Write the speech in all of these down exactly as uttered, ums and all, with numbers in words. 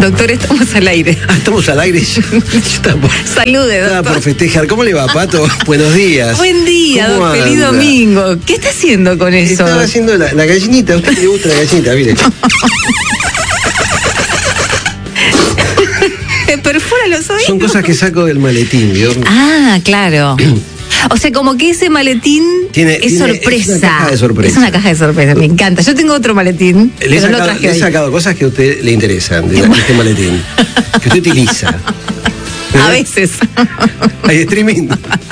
Doctor, estamos al aire. Ah, estamos al aire. Yo, yo estaba, Salude, doctor. Estaba por festejar. ¿Cómo le va, Pato? Buenos días. Buen día, ¿Cómo don, feliz anda? domingo. ¿Qué está haciendo con eso? Estaba haciendo la, la gallinita. ¿A usted le gusta la gallinita? Mire. Perfora los oídos. Son cosas que saco del maletín, ¿vio? Ah, claro. O sea, como que ese maletín Tiene- es tiene- sorpresa. es una caja de sorpresa. Es una caja de sorpresa, me encanta. Yo tengo otro maletín, Le he, pero no sacado, traje le he hoy. sacado cosas que a usted le interesan de, la- de este maletín. Que usted utiliza. A veces. Hay streaming.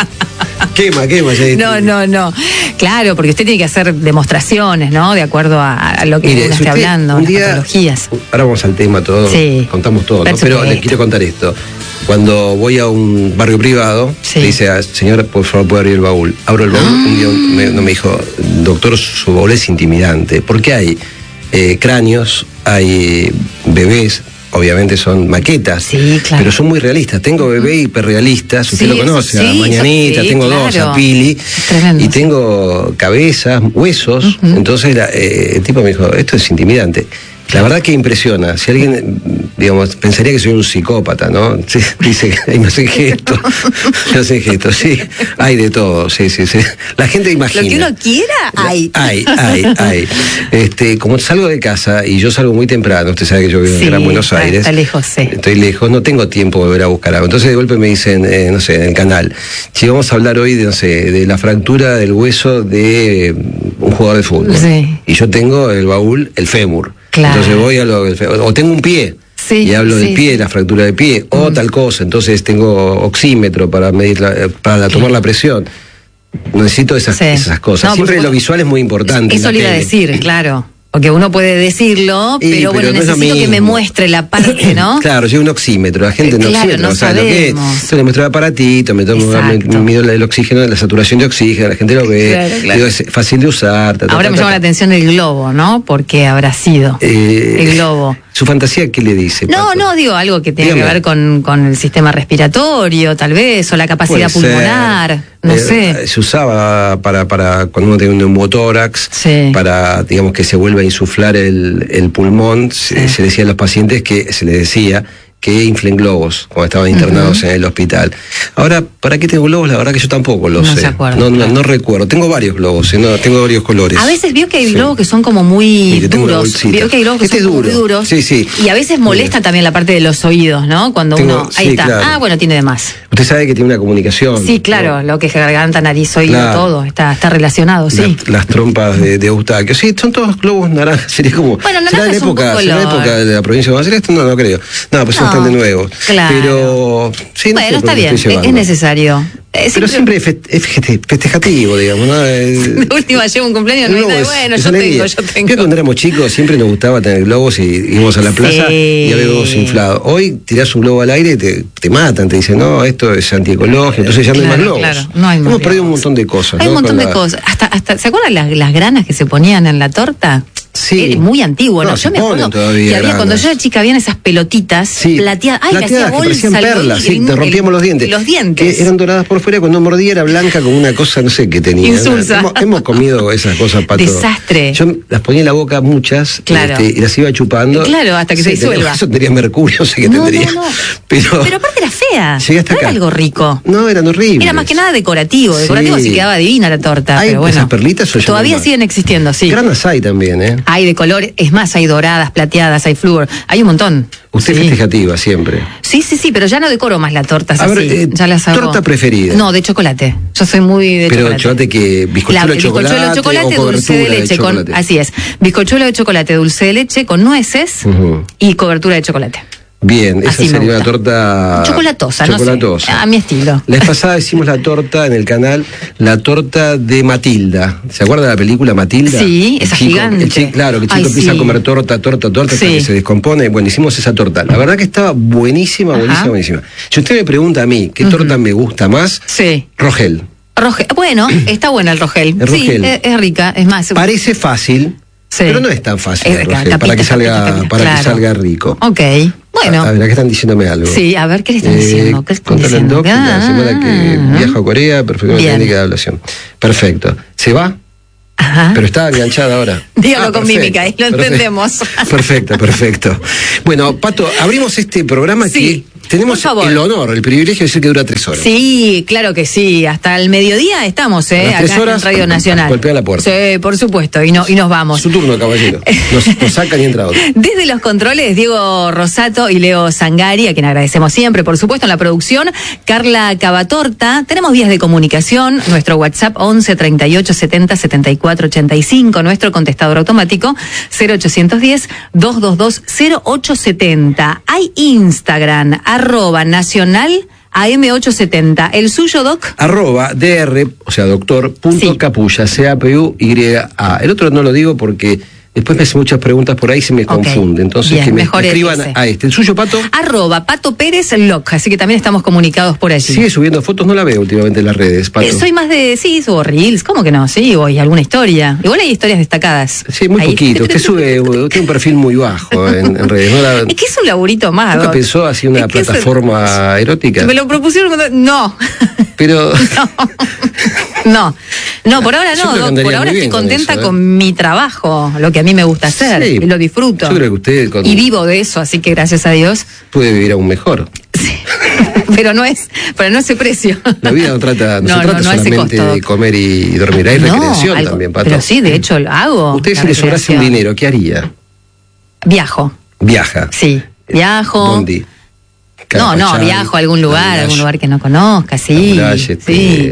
Quema, quema. ya hay No, streaming. no, no. Claro, porque usted tiene que hacer demostraciones, ¿no? De acuerdo a, a lo que Mire, uno si esté usted hablando, un las día- patologías. Ahora vamos al tema todo, Sí. contamos todo, ¿no? Por Pero le supuesto. quiero contar esto. Cuando voy a un barrio privado, Sí. le dice, señora, por favor, ¿puede abrir el baúl? Abro el baúl, Ah. un día me, no me dijo, doctor, su baúl es intimidante. Porque hay eh, cráneos, hay bebés, obviamente son maquetas, Sí, claro. pero son muy realistas. Tengo bebé hiperrealistas, usted Sí, lo conoce, eso a sí, Mañanita, sí, tengo dos, claro. a Pili, Tremendo. y tengo cabezas, huesos. Entonces la- eh, el tipo me dijo, esto es intimidante. La verdad que impresiona. Si alguien, digamos, pensaría que soy un psicópata, ¿no? Sí, dice, "Ay, no sé gestos, no sé gestos", sí, hay de todo, sí, sí, sí. La gente imagina. Lo que uno quiera, hay. Hay, hay, hay. Este, como salgo de casa y yo salgo muy temprano, usted sabe que yo vivo en Sí, Gran Buenos está- Aires. está lejos, sí. Estoy lejos, no tengo tiempo de volver a buscar algo. Entonces de golpe me dicen, eh, no sé, en el canal, si vamos a hablar hoy de, no sé, de la fractura del hueso de eh, un jugador de fútbol. Sí. Y yo tengo el baúl, el fémur. Claro. Entonces voy a lo del fémur. O tengo un pie. Sí, y hablo sí, del pie, sí. la fractura del pie, o tal cosa. Entonces tengo oxímetro para medir la- eh, para tomar la presión. Necesito esas, Sí. esas cosas. No, por Siempre lo supuesto. visual es muy importante. en Eso la le iba a tele. decir, claro. Porque uno puede decirlo, Y, pero, pero bueno, no es lo necesito que me mismo. muestre la parte, ¿no? Claro, yo un oxímetro, la gente Eh, no claro, oxímetro, no no sabe lo que es. sabemos. Entonces le muestro el aparatito, me tomo, me, Exacto. mido el oxígeno, la saturación de oxígeno, la gente lo ve, Claro, claro. digo, es fácil de usar. ta, ta, Ahora ta, me ta, llama la ta. atención el globo, ¿no? Porque habrá sido Eh, el globo. ¿Su fantasía qué le dice? No, Pato? no, digo algo que tenga Dígame. que ver con, con el sistema respiratorio, tal vez, o la capacidad Puede ser. pulmonar, no Eh, sé. Se usaba para, para cuando uno tiene un neumotórax, Sí. para, digamos, que se vuelva a insuflar el, el pulmón. Se, Sí. se decía a los pacientes que, se les decía que inflen globos cuando estaban internados en el hospital. Ahora, ¿para qué tengo globos? La verdad que yo tampoco lo No sé. se acuerda, no, no, claro. no recuerdo. Tengo varios globos, eh, no, tengo varios colores. A veces vio que hay Sí. globos que son como muy Mire, tengo una duros. bolsita. Vio que hay globos que Este son es muy duro. duros. Sí, sí. Y a veces molesta también la parte de los oídos, ¿no? Cuando Tengo- uno. Ahí sí, está. claro. Ah, bueno, tiene de más. Usted sabe que tiene una comunicación. Sí, claro, ¿no? lo que es garganta, nariz, oído, Claro. todo. Está, está relacionado, sí. Las, las trompas de, de Eustaquio. Sí, son todos globos naranjas. Sería como. Bueno, naranja ¿será de la es un época, poco ¿será de color. época de la provincia de Buenos Aires? No, no creo. No, pues son No, bastante nuevos. claro. Pero. Sí, no Bueno, sé por está qué bien, estoy es, llevando. es necesario. Eh, Pero siempre es, feste- es feste- festejativo, digamos, ¿no? El- De última llevo un cumpleaños, no el hay globo nada de es- bueno, es yo alegría. tengo, yo tengo. Yo cuando éramos chicos siempre nos gustaba tener globos y íbamos a la plaza Sí. y había globos inflados. Hoy tirás un globo al aire y te, te matan, te dicen, no, esto es antiecológico, entonces ya no hay más Claro, globos. claro, no hay más Hemos perdido un globos. montón de cosas. Hay ¿no? un montón Con de la- cosas. Hasta, hasta, ¿se acuerdan las, las granas que se ponían en la torta? Sí. Era muy antiguo, ¿no? No, Yo se me ponen acuerdo todavía que había, cuando granas. yo era chica, habían esas pelotitas Sí, plateadas. Ay, le hacía plateadas que bolsa parecían al perlas, oído, sí, el- te rompíamos los dientes. Los dientes. Que eran doradas por fuera, cuando mordía era blanca con una cosa, no sé qué tenía. Insulsa. Hemos, hemos comido esas cosas, Pato. Desastre. Yo las ponía en la boca muchas, Claro. este, y las iba chupando. Claro, hasta que se tenía- disuelva. Eso tenía mercurio, no sé qué No, tendría. no, no. Pero, Pero aparte era fea. Llegué hasta no era acá. algo rico. no, eran horribles. Era más que nada decorativo. Decorativo Sí. sí quedaba divina la torta. ¿Hay pero bueno. esas perlitas o ya Todavía no hay más? siguen existiendo, sí. Granas hay también, ¿eh? Hay de color, es más, hay doradas, plateadas, hay flúor, hay un montón. Usted Sí. festejativa siempre. Sí, sí, sí, pero ya no decoro más las tortas A ver, así. eh, ya las hago. ¿torta preferida? No, de chocolate. Yo soy muy de Pero chocolate. chocolate que bizcochuelo La- de chocolate, bizcochuelo de chocolate, o dulce de cobertura leche con, chocolate. así es, bizcochuelo de chocolate, dulce de leche con nueces Ujú. y cobertura de chocolate. Bien, esa Así me sería una gusta. torta Chocolatosa, no sé, chocolatosa. a mi estilo. La vez pasada hicimos la torta en el canal, la torta de Matilda. ¿Se acuerda de la película Matilda? Sí, El esa chico- gigante. el chico, claro, que el chico Ay, empieza sí. a comer torta, torta, torta, hasta Sí. que se descompone. Bueno, hicimos esa torta. La verdad que estaba buenísima, buenísima, Ajá. buenísima. Si usted me pregunta a mí qué torta me gusta más, Sí. Rogel. Rogel. Bueno, está buena el Rogel. El Sí, Rogel. es, es rica, es más. Parece fácil, Sí. pero no es tan fácil Es el rica, Rogel, capita, para que salga, capita, capita, para claro. que salga rico. Ok, bueno. A, a ver, acá están diciéndome algo. Sí, a ver, ¿qué le están Eh, diciendo? ¿Qué le están contale al diciendo? doc que la Ah. semana que viajo a Corea, perfección Bien. técnica de ablación. Perfecto. ¿Se va? Ajá. Pero está enganchada ahora. Dígalo ah, con perfecto, mímica, ahí lo perfecto, entendemos. Perfecto, perfecto. Bueno, Pato, abrimos este programa sí, que tenemos el honor, el privilegio de decir que dura tres horas. Sí, claro que sí. Hasta el mediodía estamos, ¿eh? Acá horas, en Radio Nacional. Golpea la puerta. Sí, por supuesto, y, no, y nos vamos. Su turno, caballero. Nos, nos sacan y entra otro. Desde los controles, Diego Rosato y Leo Zangari, a quien agradecemos siempre, por supuesto, en la producción, Carla Cavatorta. Tenemos vías de comunicación, nuestro WhatsApp once treinta y ocho setenta setenta y cuatro ochenta y cinco, nuestro contestador automático cero ochocientos diez doscientos veintidós cero ocho setenta. Hay Instagram, arroba nacional A M ochocientos setenta. ¿El suyo, Doc? Arroba dr, o sea, doctor, punto sí. Capulla, C A P U Y A. El otro no lo digo porque después me hacen muchas preguntas por ahí y se me okay. confunde. Entonces, bien, que me escriban ese. A este. ¿El suyo, Pato? Arroba Pato Pérez Loc, así que también estamos comunicados por allí. ¿Sigue subiendo fotos? No la veo últimamente en las redes, Pato. Eh, soy más de, sí, subo reels, ¿cómo que no? Sí, voy alguna historia. Igual hay historias destacadas. Sí, muy ahí. Poquito. Usted sube, usted tiene un perfil muy bajo en, en redes. ¿No la... Es que es un laburito más. ¿Nunca pensó así una plataforma es... erótica? Me lo propusieron cuando... No. Pero... No. No, no, por ahora no, Doc, por ahora estoy contenta con, eso, ¿eh? con mi trabajo, lo que a mí me gusta hacer, sí, y lo disfruto. Yo creo que usted con... Y vivo de eso, así que gracias a Dios. Puede vivir aún mejor. Sí. Pero no es, pero no ese precio. La vida no trata, no, no se trata no, no solamente de comer y dormir, hay no, recreación algo, también, Pato. Pero sí, de hecho lo hago. Usted si le sobrase un dinero, ¿qué haría? Viajo. Viaja. Sí, viajo. ¿Dónde? No, no, viajo a algún lugar, a algún lugar que no conozca, sí. Playa, sí.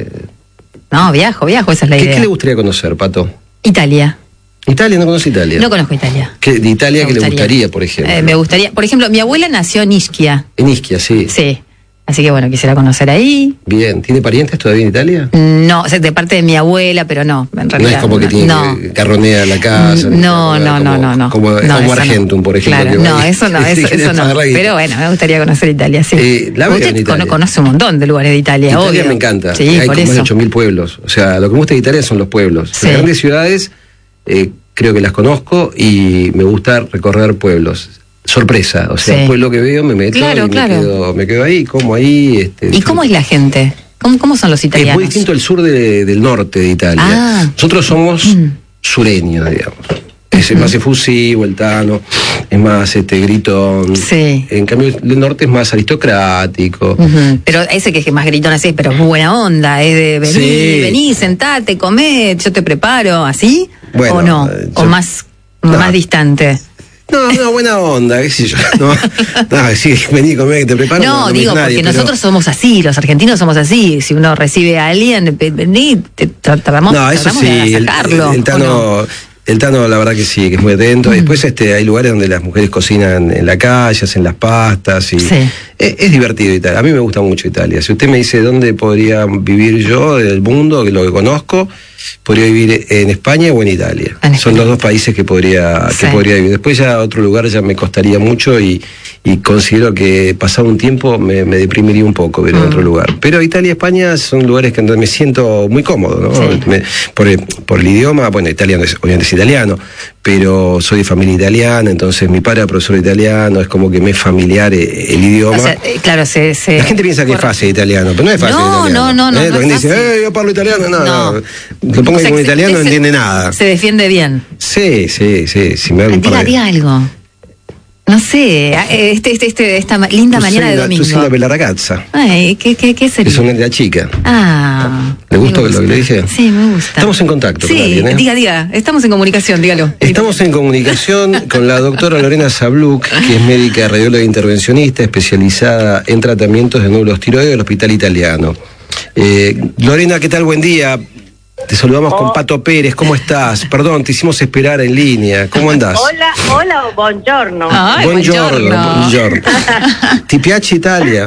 No, viajo, viajo, esa es la ¿Qué, idea. ¿Qué le gustaría conocer, Pato? Italia. ¿Italia? ¿No conoce Italia? No conozco Italia. ¿Qué, ¿De Italia qué le gustaría, por ejemplo? Eh, me gustaría, por ejemplo, mi abuela nació en Ischia. En Ischia, sí. Sí. Así que bueno, quisiera conocer ahí. Bien. ¿Tiene parientes todavía en Italia? No, o sea, de parte de mi abuela, pero no, en realidad. No es como que tiene no. que carronea la casa. No, no, no, no, no. Como, no, como Argentum, no. por ejemplo. Claro, no, eso no, eso, eso no. Pero bueno, me gustaría conocer Italia, sí. Eh, la Usted en Italia. conoce un montón de lugares de Italia, Italia obvio. me encanta. Sí, hay por como eso. ocho mil pueblos. O sea, lo que me gusta de Italia son los pueblos. Sí. Las grandes ciudades, eh, creo que las conozco y me gusta recorrer pueblos. Sorpresa, o sea, sí. Después lo que veo me meto claro, y me, claro. quedo, me quedo ahí, como ahí. Este, ¿Y cómo es la gente? ¿Cómo, cómo son los italianos? Es muy distinto el sur de, del norte de Italia. Ah. Nosotros somos mm. sureños, digamos. Es uh-huh. más efusivo, el tano, es más este gritón. Sí. En cambio, el norte es más aristocrático. Uh-huh. Pero ese que es más gritón así, pero es buena onda, es de venir, sí. vení, sentate, comé, yo te preparo, ¿así? Bueno, ¿o no? Yo, ¿O más, no. más distante? No, no, buena onda, qué sé yo. No, no sí, vení, comé, que te preparo. No, no digo, nadie, porque pero... nosotros somos así, los argentinos somos así. Si uno recibe a alguien, vení, te tratamos, no, eso tratamos sí, de sacarlo. El, el, el Tano... El Tano, la verdad que sí, que es muy atento. Mm. Después este, hay lugares donde las mujeres cocinan en la calle, hacen las pastas. Y sí. es, es divertido Italia. A mí me gusta mucho Italia. Si usted me dice dónde podría vivir yo del mundo, que lo que conozco, podría vivir en España o en Italia. En Son los dos países que podría, sí. que podría vivir. Después ya otro lugar ya me costaría mucho y, y considero que pasado un tiempo me, me deprimiría un poco vivir mm. en otro lugar. Pero Italia y España son lugares que donde me siento muy cómodo, ¿no? Sí. Me, por, el, por el idioma, bueno, italiano es, obviamente es italiano, pero soy de familia italiana, entonces mi padre era profesor italiano, es como que me es familiar el, el idioma. O sea, eh, claro, se, se... La gente piensa que por... es fácil italiano, pero no es fácil no, italiano. No, no, ¿Eh? no, La gente no es dice, eh, yo hablo italiano, no, no. no. Lo pongo o sea, como italiano, no entiende nada. Se defiende bien. Sí, sí, sí. Si me diga, de... diga algo. No sé, este, este, este, esta linda tu mañana de domingo. Tu sei una bella ragazza. Ay, ¿qué, qué, qué sería? Es una de la chica. Ah. ¿Le gustó lo que le dije? Sí, me gusta. Estamos en contacto sí, con alguien, ¿eh? diga, diga. Estamos en comunicación, dígalo. Estamos en comunicación con la doctora Lorena Sabluc, que es médica radióloga intervencionista especializada en tratamientos de nódulos tiroides del Hospital Italiano. Eh, Lorena, ¿qué tal? Buen día. Te saludamos oh. con Pato Pérez, ¿cómo estás? Perdón, te hicimos esperar en línea. ¿Cómo andás? Hola, hola, buongiorno. Ay, buongiorno, buongiorno. ¿Ti piace Italia?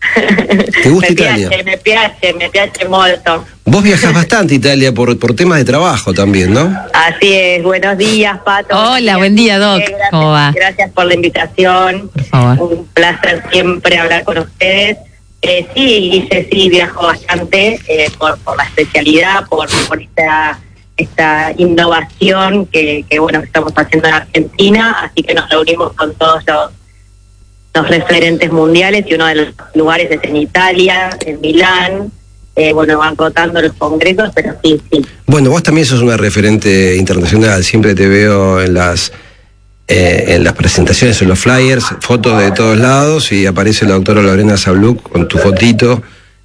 ¿Te gusta me Italia? Piace, me piace, me piace molto. Vos viajás bastante a Italia por, por temas de trabajo también, ¿no? Así es, buenos días, Pato. Hola, buen día, Doc. Gracias, ¿Cómo va? Gracias por la invitación. Por favor. Un placer siempre hablar con ustedes. Eh, sí, hice, sí, viajo bastante eh, por, por la especialidad, por, por esta esta innovación que, que, bueno, que estamos haciendo en Argentina, así que nos reunimos con todos los, los referentes mundiales y uno de los lugares es en Italia, en Milán, eh, bueno, van rotando los congresos, pero sí, sí. Bueno, vos también sos una referente internacional, siempre te veo en las eh, en las presentaciones, en los flyers, fotos de todos lados, y aparece la doctora Lorena Sabluc con tu fotito.